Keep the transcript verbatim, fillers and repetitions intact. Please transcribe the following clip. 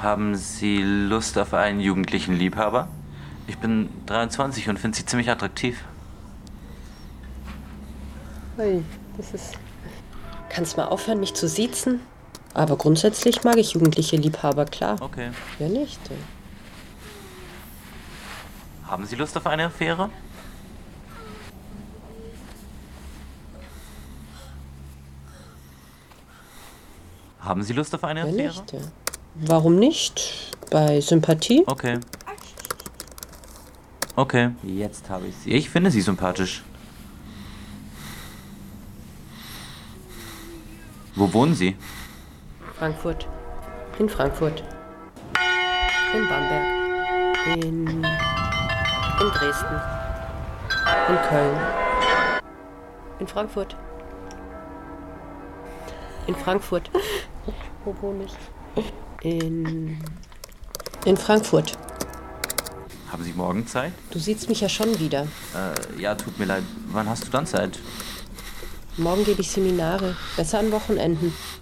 Haben Sie Lust auf einen jugendlichen Liebhaber? Ich bin dreiundzwanzig und finde Sie ziemlich attraktiv. Ui, das ist... Kannst mal aufhören, mich zu siezen? Aber grundsätzlich mag ich jugendliche Liebhaber, klar. Okay. Ja nicht. Haben Sie Lust auf eine Affäre? Haben Sie Lust auf eine Ja Affäre? nicht. Warum nicht? Bei Sympathie? Okay. Okay, jetzt habe ich Sie. Ich finde Sie sympathisch. Wo wohnen Sie? Frankfurt. In Frankfurt. In Bamberg. In... In Dresden. In Köln. In Frankfurt. In Frankfurt. Wo wohne ich? In... In Frankfurt. Haben Sie morgen Zeit? Du siehst mich ja schon wieder. Äh, ja, tut mir leid. Wann hast du dann Zeit? Morgen gebe ich Seminare. Besser an Wochenenden.